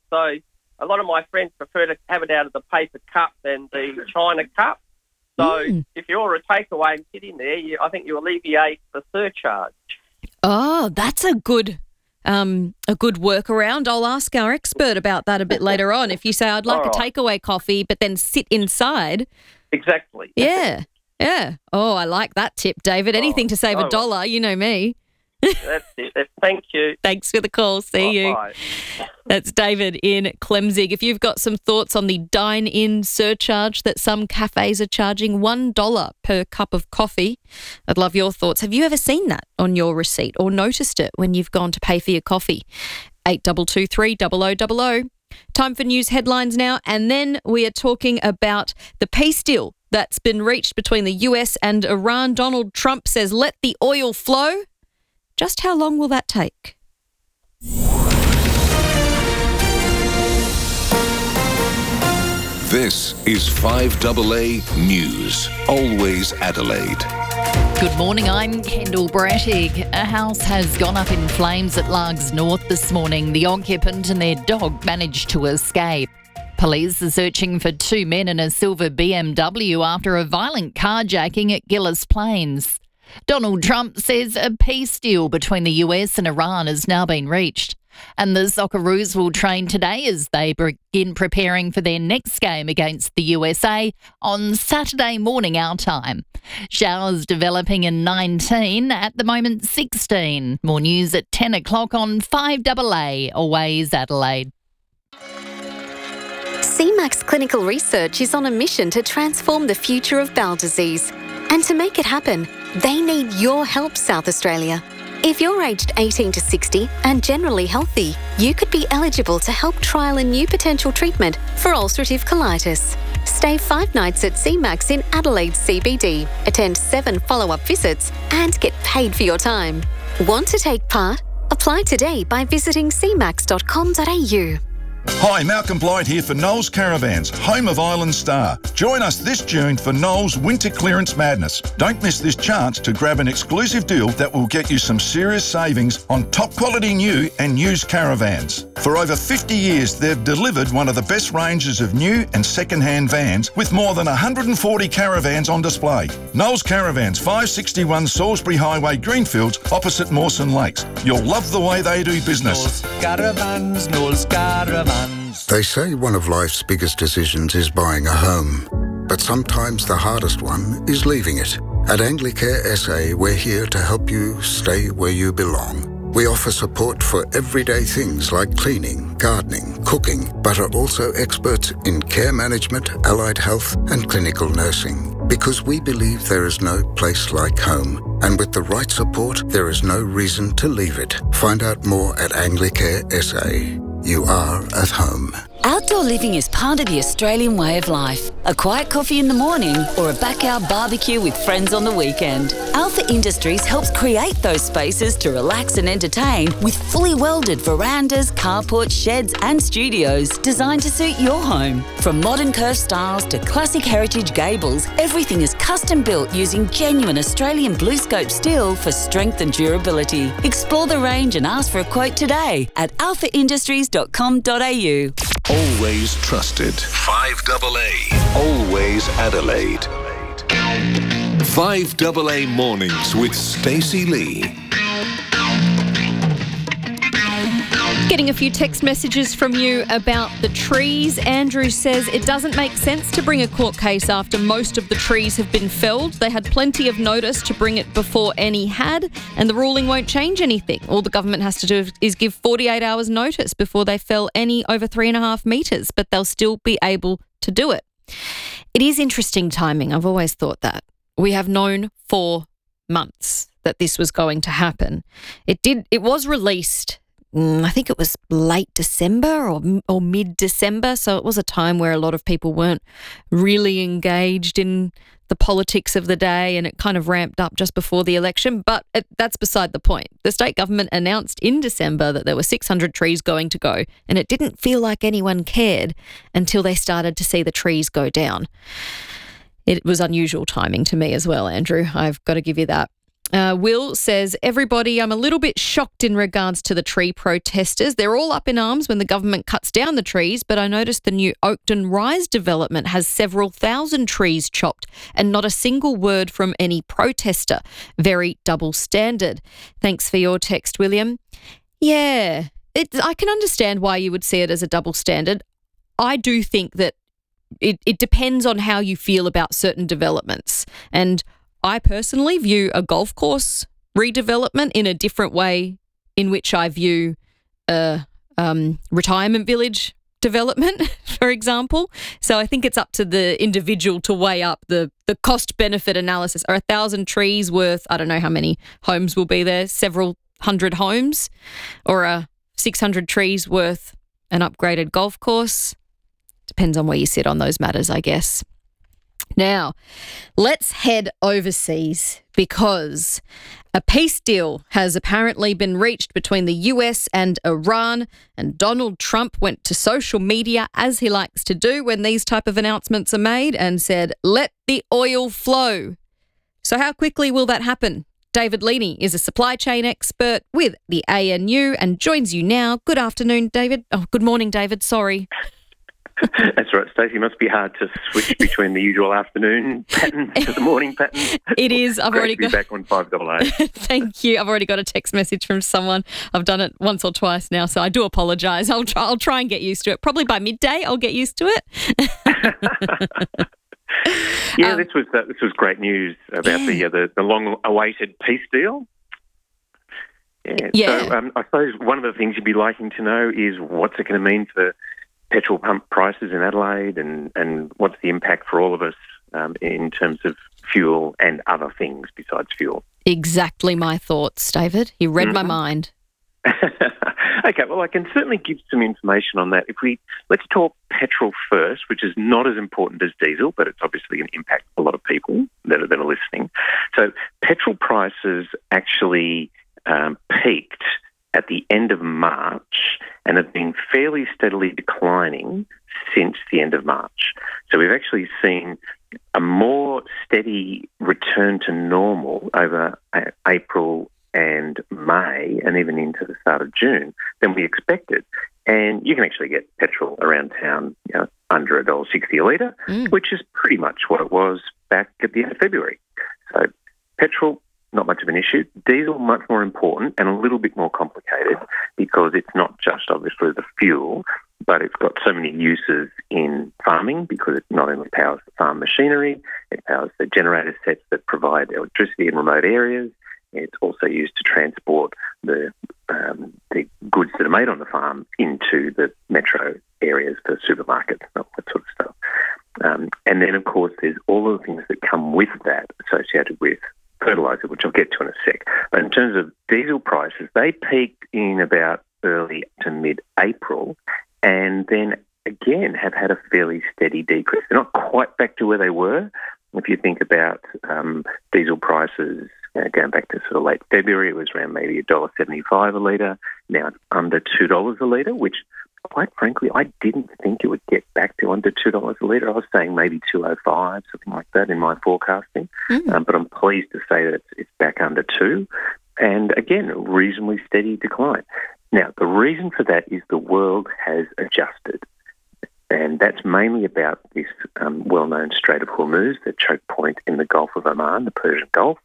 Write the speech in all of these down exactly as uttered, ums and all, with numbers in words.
So a lot of my friends prefer to have it out of the paper cup than the China cup. So Mm. if you order a takeaway and sit in there, you, I think you alleviate the surcharge. Oh, that's a good um, a good workaround. I'll ask our expert about that a bit later on. If you say, I'd like All a right. takeaway coffee, but then sit inside. Exactly. Yeah, yeah. Oh, I like that tip, David. Anything Oh, to save oh, a dollar, you know me. That's it. That's, thank you. Thanks for the call. See you. Bye. That's David in Clemzig. If you've got some thoughts on the dine-in surcharge that some cafes are charging one dollar per cup of coffee, I'd love your thoughts. Have you ever seen that on your receipt or noticed it when you've gone to pay for your coffee? eight two two three, zero zero zero zero. Time for news headlines now, and then we are talking about the peace deal that's been reached between the U S and Iran. Donald Trump says, let the oil flow. Just how long will that take? This is five A A News, always Adelaide. Good morning, I'm Kendall Brattig. A house has gone up in flames at Largs North this morning. The occupant and their dog managed to escape. Police are searching for two men in a silver B M W after a violent carjacking at Gillis Plains. Donald Trump says a peace deal between the U S and Iran has now been reached. And the Socceroos will train today as they begin preparing for their next game against the U S A on Saturday morning our time. Showers developing in nineteen, at the moment sixteen. More news at ten o'clock on five A A, always Adelaide. C MAX Clinical Research is on a mission to transform the future of bowel disease. And to make it happen, they need your help, South Australia. If you're aged eighteen to sixty and generally healthy, you could be eligible to help trial a new potential treatment for ulcerative colitis. Stay five nights at C MAX in Adelaide C B D, attend seven follow-up visits and get paid for your time. Want to take part? Apply today by visiting c max dot com dot a u. Hi, Malcolm Blight here for Knowles Caravans, home of Island Star. Join us this June for Knowles Winter Clearance Madness. Don't miss this chance to grab an exclusive deal that will get you some serious savings on top quality new and used caravans. For over fifty years, they've delivered one of the best ranges of new and second-hand vans with more than one hundred forty caravans on display. Knowles Caravans, five sixty-one Salisbury Highway, Greenfields, opposite Mawson Lakes. You'll love the way they do business. Knowles Caravans, Knowles Caravans. They say one of life's biggest decisions is buying a home, but sometimes the hardest one is leaving it. At Anglicare S A, we're here to help you stay where you belong. We offer support for everyday things like cleaning, gardening, cooking, but are also experts in care management, allied health, and clinical nursing. Because we believe there is no place like home, and with the right support, there is no reason to leave it. Find out more at Anglicare S A. You are at home. Outdoor living is part of the Australian way of life. A quiet coffee in the morning or a backyard barbecue with friends on the weekend. Alpha Industries helps create those spaces to relax and entertain with fully welded verandas, carports, sheds and studios designed to suit your home. From modern curved styles to classic heritage gables, everything is custom built using genuine Australian blue scope steel for strength and durability. Explore the range and ask for a quote today at alpha industries dot com dot a u. Always trusted. five A A. Always Adelaide. five A A Mornings with Stacey Lee. Getting a few text messages from you about the trees. Andrew says it doesn't make sense to bring a court case after most of the trees have been felled. They had plenty of notice to bring it before any had, and the ruling won't change anything. All the government has to do is give forty-eight hours notice before they fell any over three and a half metres, but they'll still be able to do it. It is interesting timing. I've always thought that. We have known for months that this was going to happen. It did. It was released, I think it was late December or or mid-December, so it was a time where a lot of people weren't really engaged in the politics of the day, and it kind of ramped up just before the election. But it, that's beside the point. The state government announced in December that there were six hundred trees going to go, and it didn't feel like anyone cared until they started to see the trees go down. It was unusual timing to me as well, Andrew. I've got to give you that. Uh, Will says, everybody, I'm a little bit shocked in regards to the tree protesters. They're all up in arms when the government cuts down the trees, but I noticed the new Oakton Rise development has several thousand trees chopped and not a single word from any protester. Very double standard. Thanks for your text, William. Yeah, it, I can understand why you would see it as a double standard. I do think that it, it depends on how you feel about certain developments, and I personally view a golf course redevelopment in a different way in which I view a um, retirement village development, for example. So I think it's up to the individual to weigh up the, the cost-benefit analysis. Are a thousand trees worth, I don't know how many homes will be there, several hundred homes, or are six hundred trees worth an upgraded golf course? Depends on where you sit on those matters, I guess. Now, let's head overseas because a peace deal has apparently been reached between the U S and Iran, and Donald Trump went to social media, as he likes to do when these type of announcements are made, and said, let the oil flow. So how quickly will that happen? David Leaney is a supply chain expert with the A N U and joins you now. Good afternoon, David. Oh, good morning, David. Sorry. That's right, Stacey. It must be hard to switch between the usual afternoon pattern to the morning pattern. It is. I've Great already to be got back on five double A. Thank you. I've already got a text message from someone. I've done it once or twice now, so I do apologise. I'll try. I'll try and get used to it. Probably by midday, I'll get used to it. yeah, um, this was uh, this was great news about yeah. the, uh, the the long-awaited peace deal. Yeah. yeah. So um, I suppose one of the things you'd be liking to know is what's it going to mean for petrol pump prices in Adelaide, and, and what's the impact for all of us um, in terms of fuel and other things besides fuel. Exactly my thoughts, David. You read mm-hmm. my mind. Okay, well, I can certainly give some information on that. If we let's talk petrol first, which is not as important as diesel, but it's obviously going to impact a lot of people that are, that are listening. So petrol prices actually um, peaked at the end of March and have been fairly steadily declining since the end of March. So we've actually seen a more steady return to normal over uh, April and May and even into the start of June than we expected. And you can actually get petrol around town, you know, under one dollar sixty a litre, mm. which is pretty much what it was back at the end of February. So petrol, not much of an issue. Diesel, much more important and a little bit more complicated because it's not just obviously the fuel, but it's got so many uses in farming because it not only powers the farm machinery, it powers the generator sets that provide electricity in remote areas. It's also used to transport the um, the goods that are made on the farm into the metro areas for supermarkets and all that sort of stuff. Um, and then, of course, there's all of the things that come with that associated with fertiliser, which I'll get to in a sec. But in terms of diesel prices, they peaked in about early to mid-April and then again have had a fairly steady decrease. They're not quite back to where they were. If you think about um, diesel prices, you know, going back to sort of late February, it was around maybe one dollar seventy-five a litre. Now it's under two dollars a litre, which quite frankly, I didn't think it would get back to under two dollars a litre. I was saying maybe two dollars oh five, something like that in my forecasting. Mm. Um, but I'm pleased to say that it's, it's back under two. And again, a reasonably steady decline. Now, the reason for that is the world has adjusted. And that's mainly about this um, well-known Strait of Hormuz, the choke point in the Gulf of Oman, the Persian Gulf.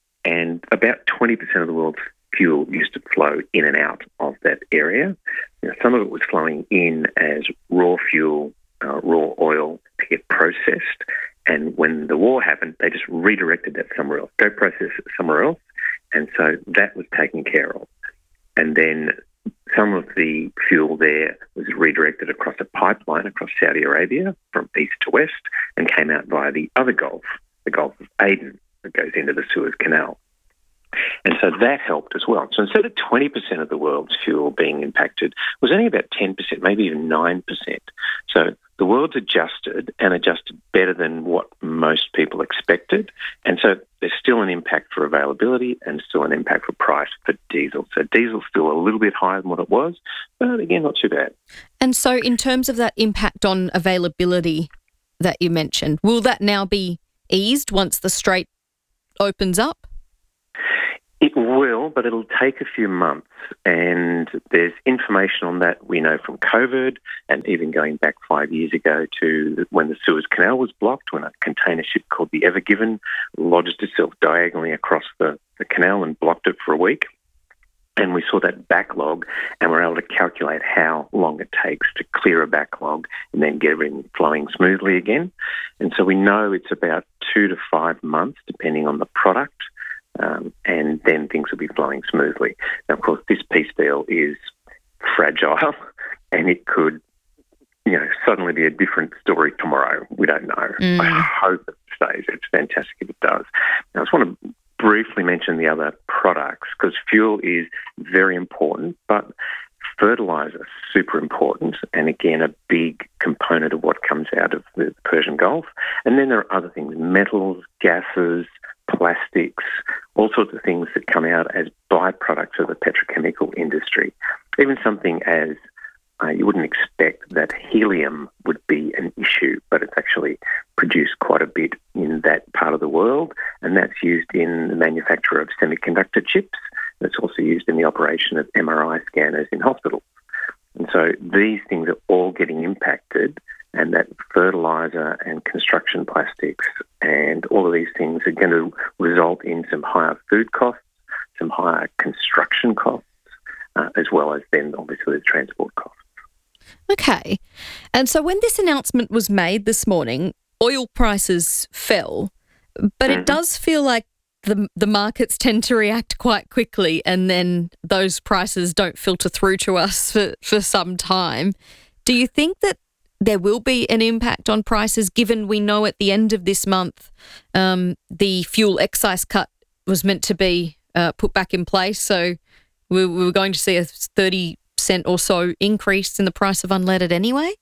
And about twenty percent of the world's fuel used to flow in and out of that area. You know, some of it was flowing in as raw fuel, uh, raw oil to get processed. And when the war happened, they just redirected that somewhere else, go process it somewhere else. And so that was taken care of. And then some of the fuel there was redirected across a pipeline across Saudi Arabia from east to west and came out via the other Gulf, the Gulf of Aden, that goes into the Suez Canal. And so that helped as well. So instead of twenty percent of the world's fuel being impacted, it was only about ten percent, maybe even nine percent. So the world's adjusted and adjusted better than what most people expected. And so there's still an impact for availability and still an impact for price for diesel. So diesel's still a little bit higher than what it was, but again, not too bad. And so in terms of that impact on availability that you mentioned, will that now be eased once the strait opens up? It will, but it'll take a few months. And there's information on that we know from COVID and even going back five years ago to when the Suez Canal was blocked, when a container ship called the Ever Given lodged itself diagonally across the, the canal and blocked it for a week. And we saw that backlog and we're able to calculate how long it takes to clear a backlog and then get everything flowing smoothly again. And so we know it's about two to five months, depending on the product. Um, and then things will be flowing smoothly. Now, of course, this peace deal is fragile and it could, you know, suddenly be a different story tomorrow. We don't know. Mm. I hope it stays. It's fantastic if it does. Now, I just want to briefly mention the other products because fuel is very important, but fertiliser is super important and, again, a big component of what comes out of the Persian Gulf. And then there are other things, metals, gases, plastics, all sorts of things that come out as byproducts of the petrochemical industry. Even something as uh, you wouldn't expect that helium would be an issue, but it's actually produced quite a bit in that part of the world, and that's used in the manufacture of semiconductor chips. It's also used in the operation of M R I scanners in hospitals. And so these things are all getting impacted, and that fertiliser and construction plastics and all of these things are going to result in some higher food costs, some higher construction costs, uh, as well as then obviously the transport costs. Okay. And so when this announcement was made this morning, oil prices fell, but mm-hmm. it does feel like the the markets tend to react quite quickly and then those prices don't filter through to us for, for some time. Do you think that there will be an impact on prices, given we know at the end of this month um, the fuel excise cut was meant to be uh, put back in place? So we, we were going to see a thirty cent or so increase in the price of unleaded anyway?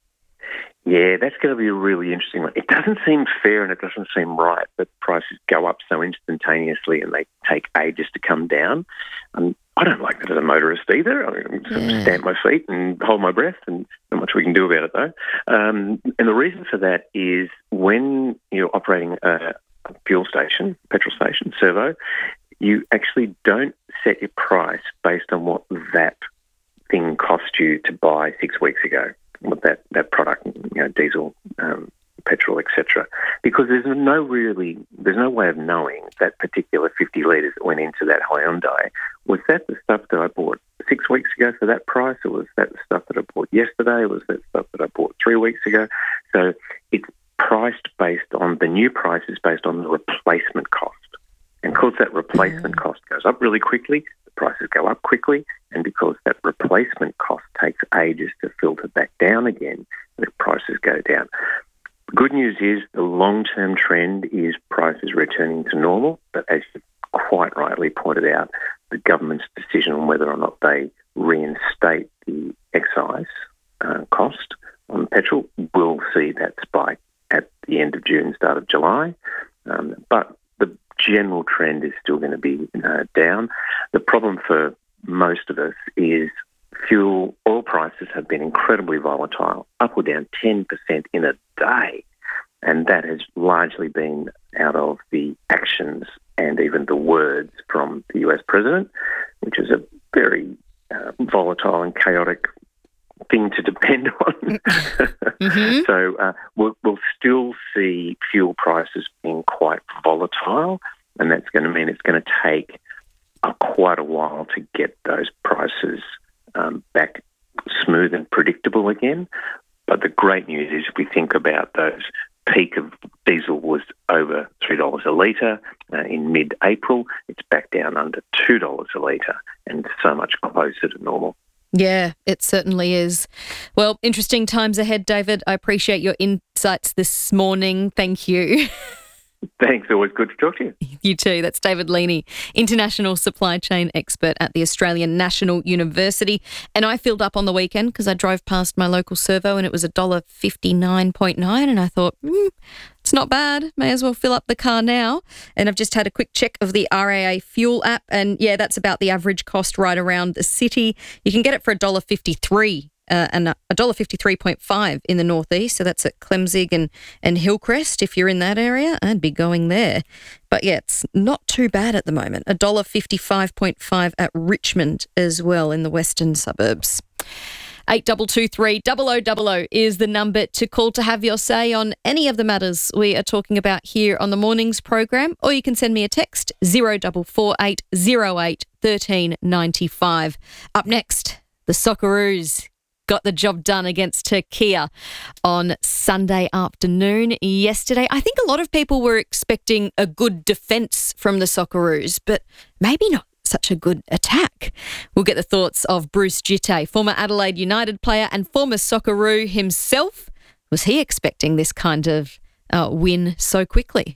Yeah, that's going to be a really interesting one. It doesn't seem fair and it doesn't seem right that prices go up so instantaneously and they take ages to come down. Um, I don't like that as a motorist either. I mean, sort of stamp my feet and hold my breath, and not much we can do about it though. Um, and the reason for that is when you're operating a fuel station, petrol station, servo, you actually don't set your price based on what that thing cost you to buy six weeks ago, what that, that product, you know, diesel, um, petrol, et cetera. Because there's no really, there's no way of knowing that particular fifty litres that went into that Hyundai. Was that the stuff that I bought six weeks ago for that price, or was that the stuff that I bought yesterday, or was that stuff that I bought three weeks ago? So it's priced based on, the new price is based on the replacement cost. And because that replacement mm. cost goes up really quickly, the prices go up quickly, and because that replacement cost takes ages to filter back down again, the prices go down. The good news is the long-term trend is prices returning to normal, but as you quite rightly pointed out, the government's decision on whether or not they reinstate the excise uh, cost on petrol will see that spike at the end of June, start of July. Um, but the general trend is still going to be uh, down. The problem for most of us is fuel, oil prices have been incredibly volatile, up or down ten percent in a day. And that has largely been out of the actions and even the words from the U S president, which is a very uh, volatile and chaotic thing to depend on. mm-hmm. So uh, we'll, we'll still see fuel prices being quite volatile, and that's going to mean it's going to take uh, quite a while to get those prices um, back smooth and predictable again. But the great news is if we think about those peak of diesel was over three dollars a litre uh, in mid-April, it's back down under two dollars a litre and so much closer to normal. Yeah, it certainly is. Well, interesting times ahead, David. I appreciate your insights this morning. Thank you. Thanks. Always good to talk to you. You too. That's David Leaney, International Supply Chain Expert at the Australian National University. And I filled up on the weekend because I drove past my local servo and it was one dollar fifty-nine ninety-nine and I thought, hmm, it's not bad. May as well fill up the car now. And I've just had a quick check of the R A A fuel app and, yeah, that's about the average cost right around the city. You can get it for one dollar fifty-three uh, and one dollar fifty-three point five in the northeast. So that's at Clemzig and, and Hillcrest. If you're in that area, I'd be going there. But yeah, it's not too bad at the moment. one dollar fifty-five point five at Richmond as well in the western suburbs. eight two two three, double oh double oh is the number to call to have your say on any of the matters we are talking about here on the morning's program, or you can send me a text zero four four eight zero eight one three nine five. Up next, the Socceroos got the job done against Turkey on Sunday afternoon yesterday. I think a lot of people were expecting a good defence from the Socceroos, but maybe not such a good attack. We'll get the thoughts of Bruce Jitte, former Adelaide United player and former Socceroo himself. Was he expecting this kind of uh, win so quickly?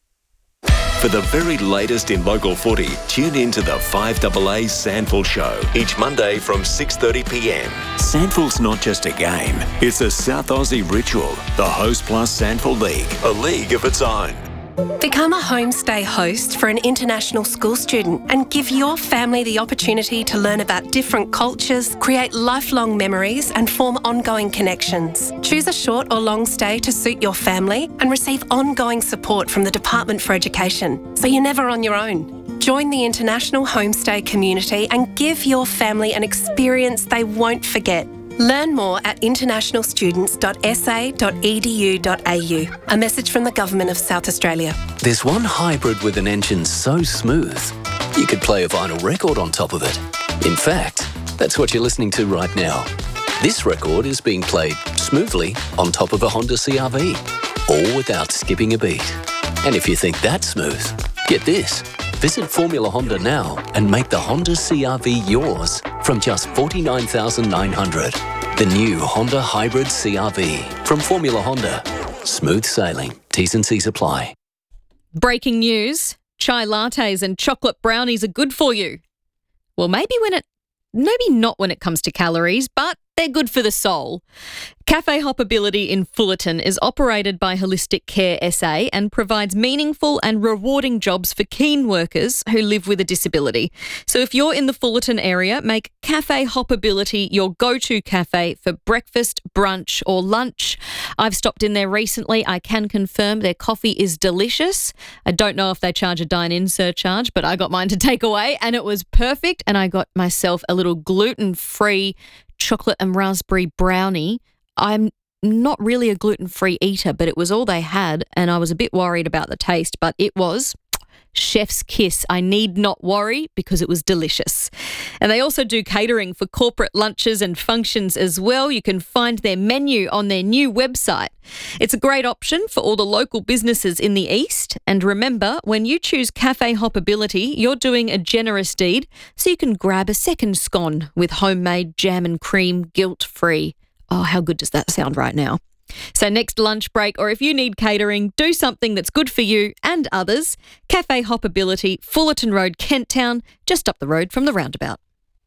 For the very latest in local footy, tune in to the five A A Sandful Show each Monday from six thirty p m. Sandful's not just a game, it's a South Aussie ritual. The Host Plus Sandful League, a league of its own. Become a homestay host for an international school student and give your family the opportunity to learn about different cultures, create lifelong memories and form ongoing connections. Choose a short or long stay to suit your family and receive ongoing support from the Department for Education, so you're never on your own. Join the international homestay community and give your family an experience they won't forget. Learn more at international students dot s a dot e d u dot a u. A message from the Government of South Australia. There's one hybrid with an engine so smooth, you could play a vinyl record on top of it. In fact, that's what you're listening to right now. This record is being played smoothly on top of a Honda C R V, all without skipping a beat. And if you think that's smooth, get this. Visit Formula Honda now and make the Honda C R V yours from just forty-nine thousand nine hundred dollars. The new Honda Hybrid C R V from Formula Honda. Smooth sailing. T's and C's apply. Breaking news. Chai lattes and chocolate brownies are good for you. Well, maybe when it, maybe not when it comes to calories, but they're good for the soul. Cafe Hoppability in Fullerton is operated by Holistic Care S A and provides meaningful and rewarding jobs for keen workers who live with a disability. So if you're in the Fullerton area, make Cafe Hoppability your go-to cafe for breakfast, brunch or lunch. I've stopped in there recently. I can confirm their coffee is delicious. I don't know if they charge a dine-in surcharge, but I got mine to take away and it was perfect. And I got myself a little gluten-free chocolate and raspberry brownie. I'm not really a gluten-free eater, but it was all they had and I was a bit worried about the taste, but it was chef's kiss. I need not worry because it was delicious. And they also do catering for corporate lunches and functions as well. You can find their menu on their new website. It's a great option for all the local businesses in the east. And remember, when you choose Cafe Hoppability, you're doing a generous deed, so you can grab a second scone with homemade jam and cream guilt-free. Oh, how good does that sound right now? So next lunch break, or if you need catering, do something that's good for you and others. Cafe Hoppability, Fullerton Road, Kent Town, just up the road from the roundabout.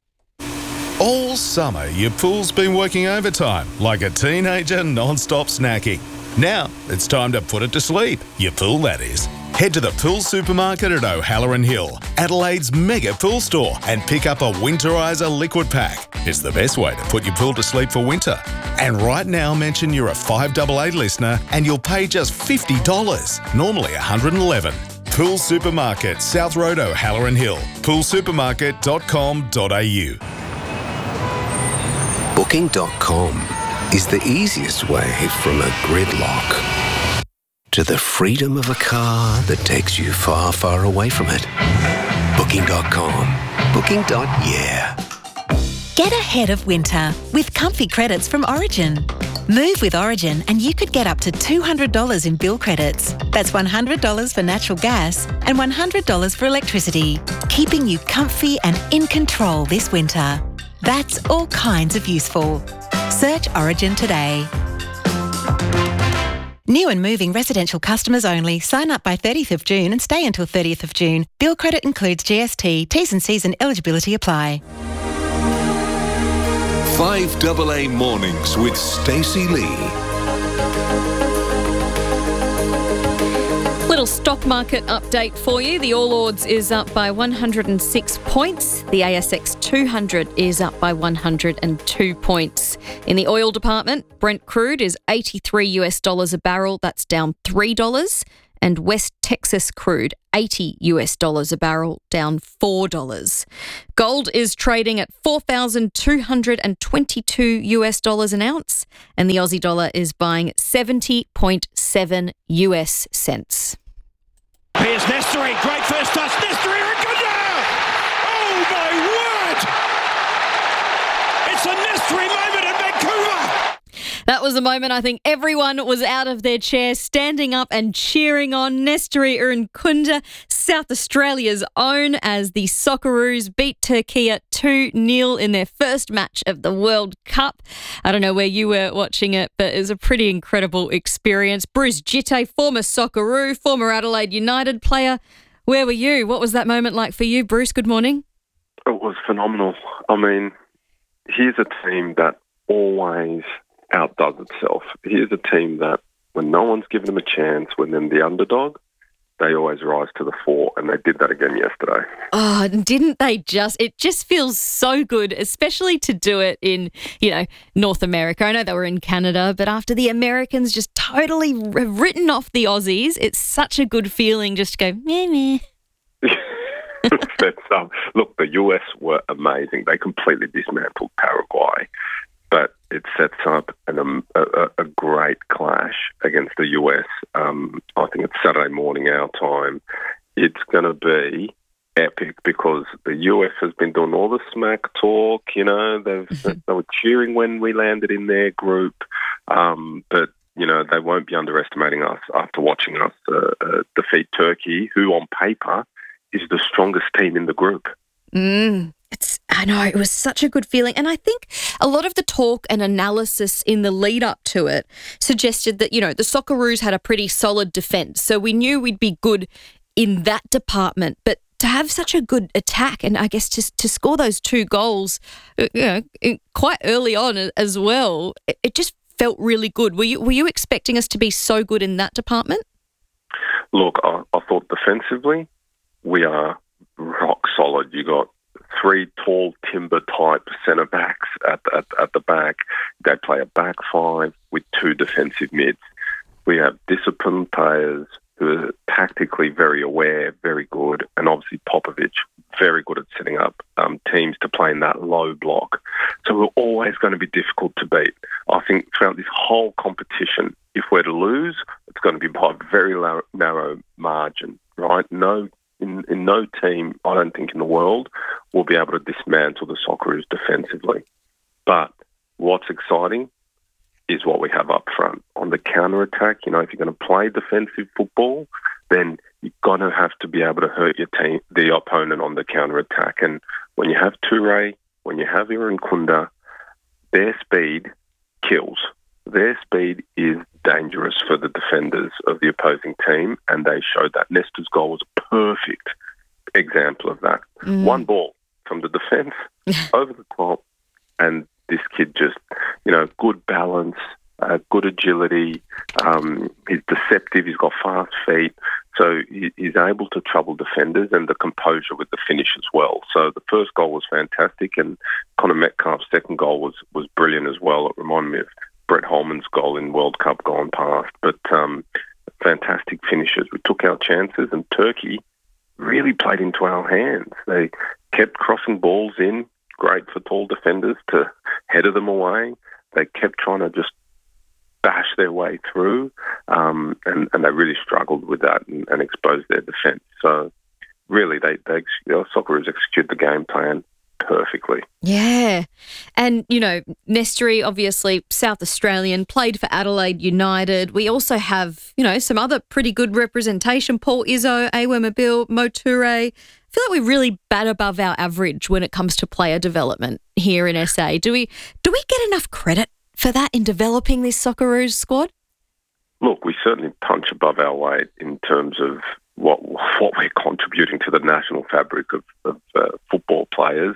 All summer, your pool's been working overtime like a teenager non-stop snacking. Now, it's time to put it to sleep. Your pool, that is. Head to the Pool Supermarket at O'Halloran Hill, Adelaide's mega pool store, and pick up a Winterizer liquid pack. It's the best way to put your pool to sleep for winter. And right now, mention you're a five A A listener and you'll pay just fifty dollars, normally one hundred eleven dollars. Pool Supermarket, South Road, O'Halloran Hill, pool supermarket dot com dot a u. Booking dot com is the easiest way from a gridlock to the freedom of a car that takes you far, far away from it. Booking dot com. Booking. Yeah. Get ahead of winter with comfy credits from Origin. Move with Origin and you could get up to two hundred dollars in bill credits. That's one hundred dollars for natural gas and one hundred dollars for electricity, keeping you comfy and in control this winter. That's all kinds of useful. Search Origin today. New and moving residential customers only. Sign up by thirtieth of June and stay until thirtieth of June. Bill credit includes G S T. T's and C's and eligibility apply. five A A Mornings with Stacey Lee. Little stock market update for you. The All Ords is up by one hundred six points. The A S X two two hundred is up by one hundred two points. In the oil department, Brent crude is eighty-three US dollars a barrel. That's down three dollars. And West Texas crude, eighty US dollars a barrel, down four dollars. Gold is trading at four thousand two hundred twenty-two US dollars an ounce, and the Aussie dollar is buying seventy point seven US cents. Here's Nestory, great first touch, Nestory Irukunda! Oh my word! It's a Nestory moment in Vancouver! That was a moment I think everyone was out of their chair, standing up and cheering on Nestory Irukunda, South Australia's own, as the Socceroos beat Turkey two nil in their first match of the World Cup. I don't know where you were watching it, but it was a pretty incredible experience. Bruce Jitte, former Socceroo, former Adelaide United player. Where were you? What was that moment like for you, Bruce? Good morning. It was phenomenal. I mean, here's a team that always outdoes itself. Here's a team that when no one's given them a chance, when they're the underdog, they always rise to the fore, and they did that again yesterday. Oh, didn't they just? It just feels so good, especially to do it in, you know, North America. I know they were in Canada, but after the Americans just totally have written off the Aussies, it's such a good feeling just to go, meh, meh. That's, um, look, the U S were amazing. They completely dismantled Paraguay. But it sets up an, um, a, a great clash against the U S. Um, I think it's Saturday morning our time. It's going to be epic because the U S has been doing all the smack talk. You know, they've, they were cheering when we landed in their group. Um, but, you know, they won't be underestimating us after watching us uh, uh, defeat Turkey, who on paper is the strongest team in the group. Mm. It's, I know, it was such a good feeling. And I think a lot of the talk and analysis in the lead up to it suggested that, you know, the Socceroos had a pretty solid defence. So we knew we'd be good in that department. But to have such a good attack and I guess to, to score those two goals, you know, quite early on as well, it, it just felt really good. Were you, were you expecting us to be so good in that department? Look, I, I thought defensively we are rock solid. You got three tall timber-type centre-backs at, at, at the back. They play a back five with two defensive mids. We have disciplined players who are tactically very aware, very good, and obviously Popovic, very good at setting up um, teams to play in that low block. So we're always going to be difficult to beat. I think throughout this whole competition, if we're to lose, it's going to be by a very low, narrow margin, right? No In, in no team, I don't think, in the world will be able to dismantle the Socceroos defensively. But what's exciting is what we have up front. On the counter-attack, you know, if you're going to play defensive football, then you're going to have to be able to hurt your team, the opponent on the counter-attack. And when you have Toure, when you have Irukunda, their speed kills. Their speed is dangerous for the defenders of the opposing team, and they showed that. Nestor's goal was a perfect example of that. Mm. One ball from the defence over the top, and this kid just, you know, good balance, uh, good agility. Um, he's deceptive. He's got fast feet. So he, he's able to trouble defenders, and the composure with the finish as well. So the first goal was fantastic, and Connor Metcalf's second goal was, was brilliant as well. It reminded me of Brett Holman's goal in World Cup gone past. But um, fantastic finishes. We took our chances, and Turkey really played into our hands. They kept crossing balls in, great for tall defenders to header them away. They kept trying to just bash their way through, um, and, and they really struggled with that and, and exposed their defence. So really, they, they the Socceroos executed the game plan perfectly. Yeah. And, you know, Nestory, obviously South Australian, played for Adelaide United. We also have, you know, some other pretty good representation. Paul Izzo, Awer Mabil, Mo Toure. I feel like we really bat above our average when it comes to player development here in S A. Do we do we get enough credit for that in developing this Socceroos squad? Look, we certainly punch above our weight in terms of what what we're contributing to the national fabric of, of uh, football players.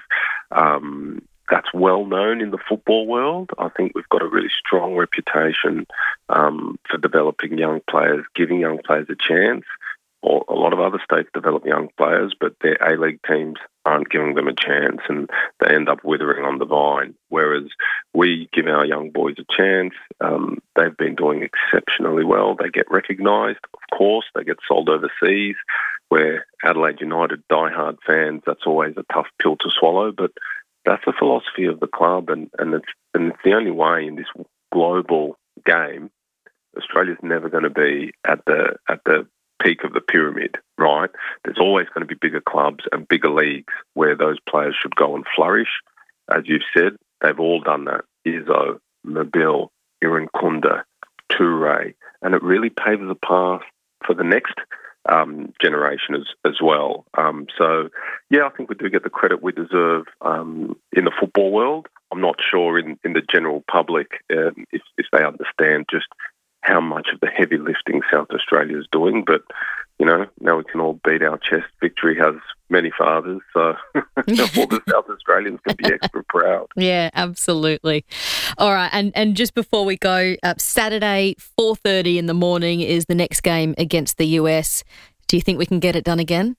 Um, that's well known in the football world. I think we've got a really strong reputation um, for developing young players, giving young players a chance. or a lot of other states develop young players, but their A-League teams aren't giving them a chance and they end up withering on the vine. Whereas we give our young boys a chance. Um, they've been doing exceptionally well. They get recognised, of course. They get sold overseas, where Adelaide United diehard fans, that's always a tough pill to swallow. But that's the philosophy of the club, and, and, it's, and it's the only way in this global game. Australia's never going to be at the at the peak of the pyramid, right? There's always going to be bigger clubs and bigger leagues where those players should go and flourish. As you've said, they've all done that. Izzo, Mabil, Irankunda, Toure, and it really paves the path for the next um, generation as, as well. Um, so, yeah, I think we do get the credit we deserve um, in the football world. I'm not sure in, in the general public um, if, if they understand just how much of the heavy lifting South Australia is doing. But, you know, now we can all beat our chest. Victory has many fathers, so all the South Australians can be extra proud. Yeah, absolutely. All right, and, and just before we go, uh, Saturday, four thirty in the morning is the next game against the U S. Do you think we can get it done again?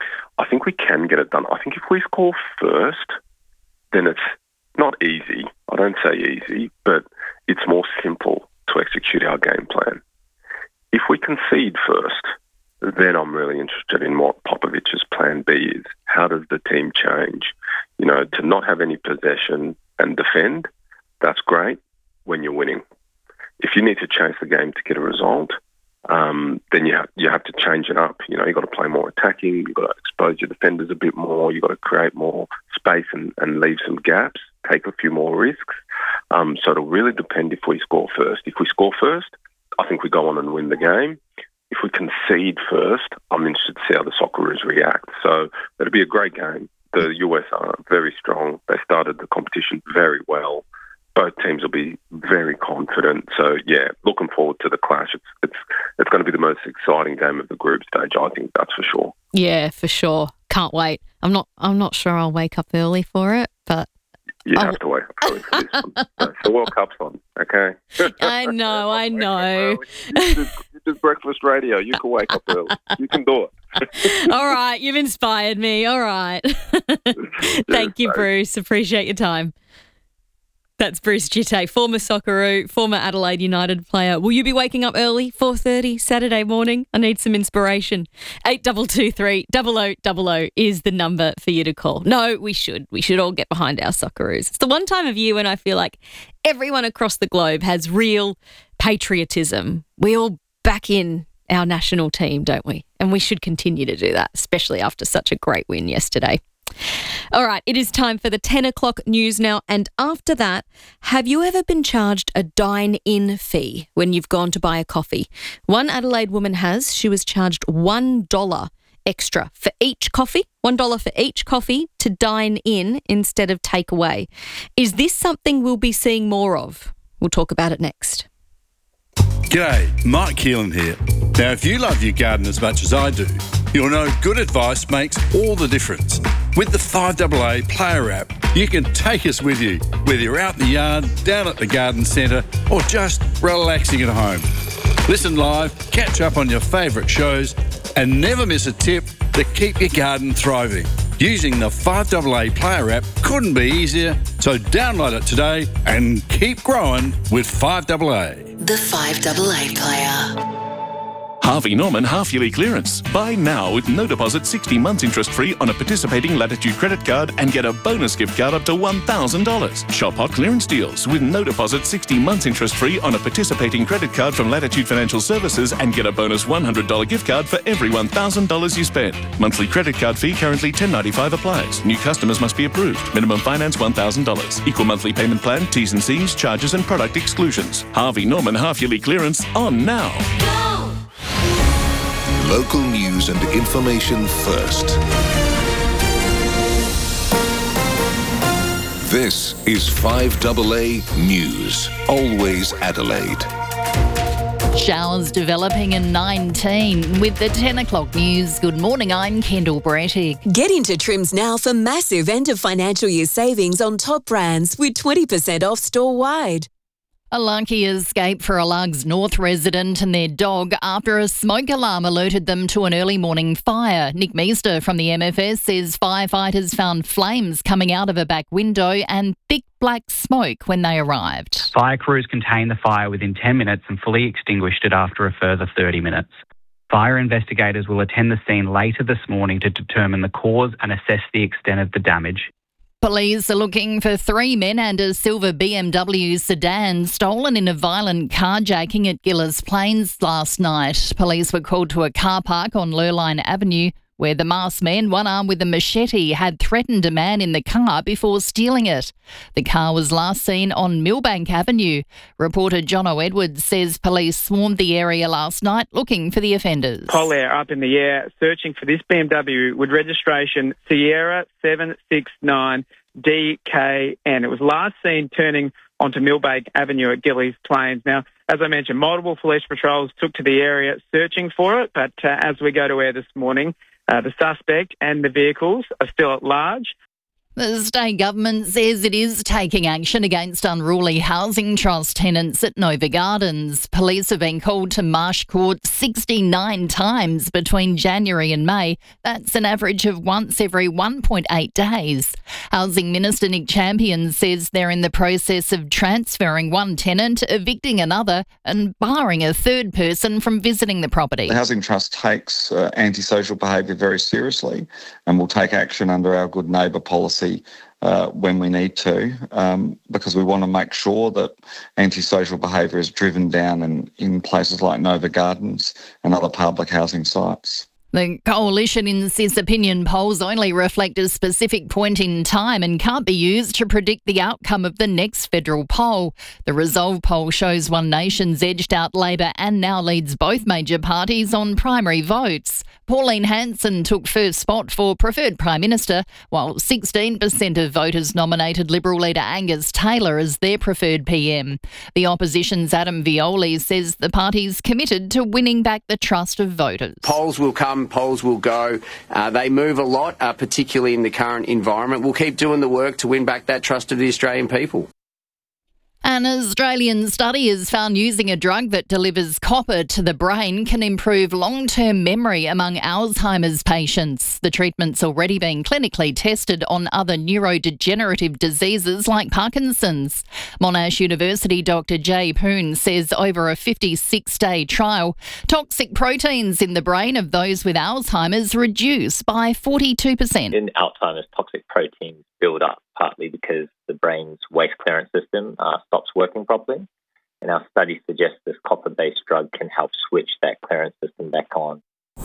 I think we can get it done. I think if we score first, then it's not easy. I don't say easy, but it's more simple to execute our game plan. If we concede first, then I'm really interested in what Popovic's plan B is. How does the team change? You know, to not have any possession and defend, that's great when you're winning. If you need to change the game to get a result, um, then you have, you have to change it up. You know, you've got to play more attacking, you've got to expose your defenders a bit more, you've got to create more space and, and leave some gaps, take a few more risks. Um, so it'll really depend if we score first. If we score first, I think we go on and win the game. If we concede first, I'm interested to see how the Socceroos react. So it'll be a great game. The U S are very strong. They started the competition very well. Both teams will be very confident. So, yeah, looking forward to the clash. It's it's it's going to be the most exciting game of the group stage, I think, that's for sure. Yeah, for sure. Can't wait. I'm not I'm not sure I'll wake up early for it, but... You I'll... have to wake up early for this one. So the World Cup's on, okay? I know, I know. You do, you do breakfast radio. You can wake up early. You can do it. All right, you've inspired me. All right. Thank you, Bruce. Appreciate your time. That's Bruce Jitte, former Socceroo, former Adelaide United player. Will you be waking up early, four thirty Saturday morning? I need some inspiration. eight two two three, double oh double oh is the number for you to call. No, we should. We should all get behind our Socceroos. It's the one time of year when I feel like everyone across the globe has real patriotism. We all back in our national team, don't we? And we should continue to do that, especially after such a great win yesterday. All right, it is time for the ten o'clock news now. And after that, have you ever been charged a dine-in fee when you've gone to buy a coffee? One Adelaide woman has. She was charged one dollar extra for each coffee, one dollar for each coffee to dine in instead of take away. Is this something we'll be seeing more of? We'll talk about it next. G'day, Mike Keelan here. Now, if you love your garden as much as I do, you'll know good advice makes all the difference. With the five double A Player app, you can take us with you, whether you're out in the yard, down at the garden centre, or just relaxing at home. Listen live, catch up on your favourite shows, and never miss a tip to keep your garden thriving. Using the five double A Player app couldn't be easier, so download it today and keep growing with five double A. The five double A Player. Harvey Norman half-yearly clearance. Buy now with no deposit, sixty months interest-free on a participating Latitude credit card and get a bonus gift card up to one thousand dollars. Shop hot clearance deals with no deposit, sixty months interest-free on a participating credit card from Latitude Financial Services and get a bonus one hundred dollars gift card for every one thousand dollars you spend. Monthly credit card fee currently ten dollars ninety-five applies. New customers must be approved. Minimum finance one thousand dollars. Equal monthly payment plan, T's and C's, charges and product exclusions. Harvey Norman half-yearly clearance on now. Local news and information first. This is five double A News. Always Adelaide. Showers developing in nineteen. With the ten o'clock news, good morning, I'm Kendall Brattig. Get into Trims now for massive end of financial year savings on top brands with twenty percent off store-wide. A lucky escape for a Lugs North resident and their dog after a smoke alarm alerted them to an early morning fire. Nick Meester from the M F S says firefighters found flames coming out of a back window and thick black smoke when they arrived. Fire crews contained the fire within ten minutes and fully extinguished it after a further thirty minutes. Fire investigators will attend the scene later this morning to determine the cause and assess the extent of the damage. Police are looking for three men and a silver B M W sedan stolen in a violent carjacking at Gillis Plains last night. Police were called to a car park on Lurline Avenue where the masked man, one armed with a machete, had threatened a man in the car before stealing it. The car was last seen on Millbank Avenue. Reporter Jono Edwards says police swarmed the area last night looking for the offenders. Polair up in the air searching for this B M W with registration Sierra seven six nine D K N. It was last seen turning onto Millbank Avenue at Gillies Plains. Now, as I mentioned, multiple police patrols took to the area searching for it, but uh, as we go to air this morning, Uh, the suspect and the vehicles are still at large. The state government says it is taking action against unruly housing trust tenants at Nova Gardens. Police have been called to Marsh Court sixty-nine times between January and May. That's an average of once every one point eight days. Housing Minister Nick Champion says they're in the process of transferring one tenant, evicting another and barring a third person from visiting the property. The Housing Trust takes uh, antisocial behaviour very seriously and will take action under our good neighbour policy Uh, when we need to, um, because we want to make sure that antisocial behaviour is driven down in, in places like Nova Gardens and other public housing sites. The coalition insists opinion polls only reflect a specific point in time and can't be used to predict the outcome of the next federal poll. The Resolve poll shows One Nation's edged out Labor and now leads both major parties on primary votes. Pauline Hanson took first spot for preferred Prime Minister, while sixteen percent of voters nominated Liberal leader Angus Taylor as their preferred P M. The opposition's Adam Violi says the party's committed to winning back the trust of voters. Polls will come, polls will go. Uh, they move a lot, uh, particularly in the current environment. We'll keep doing the work to win back that trust of the Australian people. An Australian study has found using a drug that delivers copper to the brain can improve long-term memory among Alzheimer's patients. The treatment's already been clinically tested on other neurodegenerative diseases like Parkinson's. Monash University Doctor Jay Poon says over a fifty-six day trial, toxic proteins in the brain of those with Alzheimer's reduce by forty-two percent. In Alzheimer's, toxic proteins build up partly because the brain's waste clearance system uh, stops working properly. And our study suggests this copper-based drug can help switch that clearance system back on.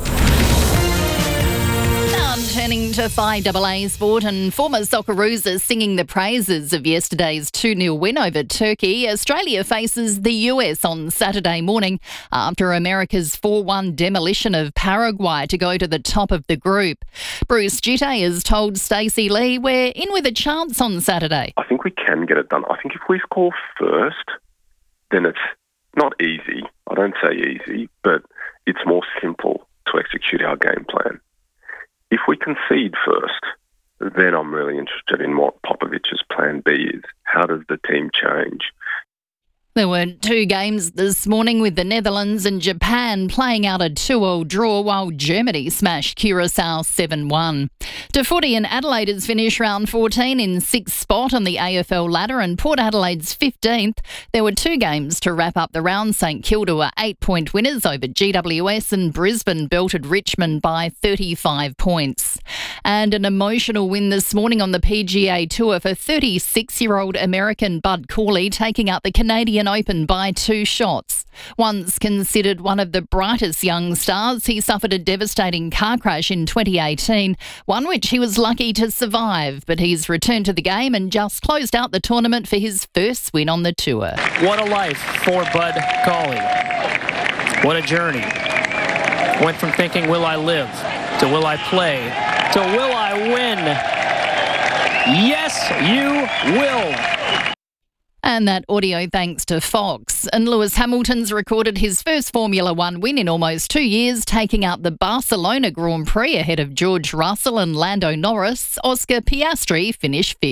Now turning to five A A sport, and former Socceroos are singing the praises of yesterday's two nil win over Turkey. Australia faces the U S on Saturday morning after America's four one demolition of Paraguay to go to the top of the group. Bruce Gitte has told Stacey Lee we're in with a chance on Saturday. I think we can get it done. I think if we score first, then it's not easy. I don't say easy, but it's more simple to execute our game plan. If we concede first, then I'm really interested in what Popovic's plan B is. How does the team change? There were two games this morning with the Netherlands and Japan playing out a two all draw while Germany smashed Curacao seven one. To footy, and Adelaide has finished round fourteen in sixth spot on the A F L ladder and Port Adelaide's fifteenth. There were two games to wrap up the round. St Kilda were eight-point winners over G W S and Brisbane belted Richmond by thirty-five points. And an emotional win this morning on the P G A Tour for thirty-six-year-old American Bud Cauley, taking out the Canadian Open by two shots. Once considered one of the brightest young stars, he suffered a devastating car crash in twenty eighteen, one which he was lucky to survive, but he's returned to the game and just closed out the tournament for his first win on the tour. What a life for Bud Cauley. What a journey. Went from thinking, will I live, to will I play, to will I win? Yes, you will. And that audio thanks to Fox. And Lewis Hamilton's recorded his first Formula One win in almost two years, taking out the Barcelona Grand Prix ahead of George Russell and Lando Norris. Oscar Piastri finished fifth.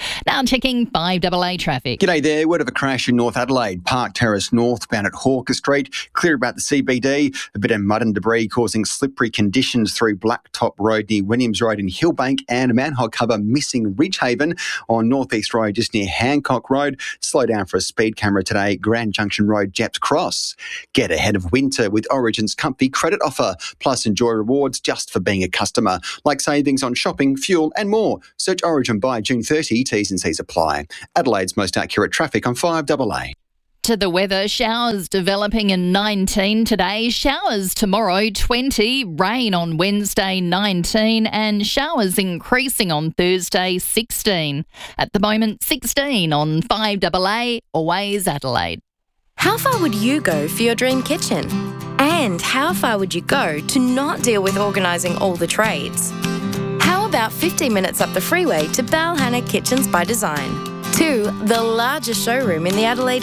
Now checking five A A traffic. G'day there. Word of a crash in North Adelaide. Park Terrace northbound at Hawker Street. Clear about the C B D. A bit of mud and debris causing slippery conditions through Blacktop Road near Williams Road in Hillbank, and a manhole cover missing Ridgehaven on North East Road just near Hancock Road. Slow down for a speed camera today. Grand Junction Road, Japs Cross. Get ahead of winter with Origin's comfy credit offer. Plus enjoy rewards just for being a customer, like savings on shopping, fuel and more. Search Origin by June thirtieth. T's and C's apply. Adelaide's most accurate traffic on five A A. To the weather, showers developing in nineteen today, showers tomorrow twenty, rain on Wednesday nineteen, and showers increasing on Thursday sixteen. At the moment, sixteen on five A A, always Adelaide. How far would you go for your dream kitchen? And how far would you go to not deal with organising all the trades? How about fifteen minutes up the freeway to Balhanna Kitchens by Design? Two, the largest showroom in the Adelaide